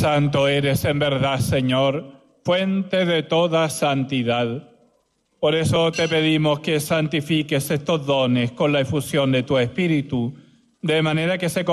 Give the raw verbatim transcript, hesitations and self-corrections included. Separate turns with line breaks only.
Santo eres en verdad, Señor, fuente de toda santidad. Por eso te pedimos que santifiques estos dones con la efusión de tu Espíritu, de manera que se